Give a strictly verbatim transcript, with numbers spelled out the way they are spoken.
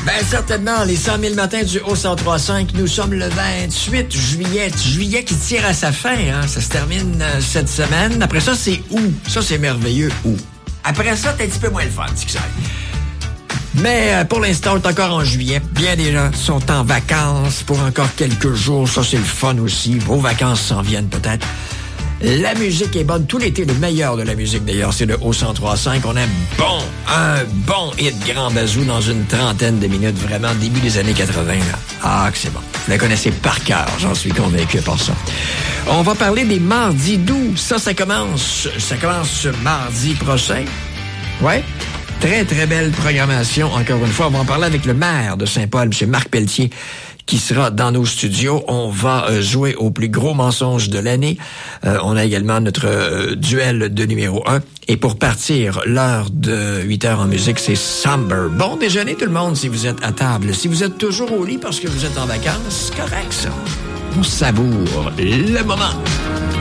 Ben certainement, les cent mille matins du Haut cent trois cinq, nous sommes le vingt-huit juillet. Juillet qui tire à sa fin, hein. Ça se termine euh, cette semaine. Après ça, c'est août. Ça, c'est merveilleux, août. Après ça, c'est un petit peu moins le fun, c'est que ça. Mais euh, pour l'instant, on est encore en juillet. Bien des gens sont en vacances pour encore quelques jours. Ça, c'est le fun aussi. Vos vacances s'en viennent peut-être. La musique est bonne. Tout l'été, le meilleur de la musique, d'ailleurs, c'est le Haut cent trois cinq. On aime bon, un bon hit grand bazou dans une trentaine de minutes. Vraiment, début des années quatre-vingts. Là. Ah, que c'est bon. Vous la connaissez par cœur, j'en suis convaincu par ça. On va parler des mardis d'août. Ça, ça commence, ça commence ce mardi prochain. Ouais. Très, très belle programmation, encore une fois. On va en parler avec le maire de Saint-Paul, M. Marc Pelletier, qui sera dans nos studios. On va euh, jouer au plus gros mensonge de l'année. Euh, on a également notre euh, duel de numéro un. Et pour partir, l'heure de huit heures en musique, c'est Somber. Bon déjeuner tout le monde si vous êtes à table. Si vous êtes toujours au lit parce que vous êtes en vacances, c'est correct ça. On savoure le moment.